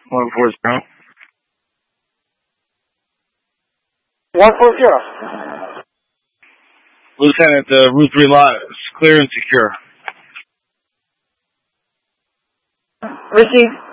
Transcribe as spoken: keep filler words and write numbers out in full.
One four zero. One four zero. Lieutenant, the Route three lot is clear and secure. Receive.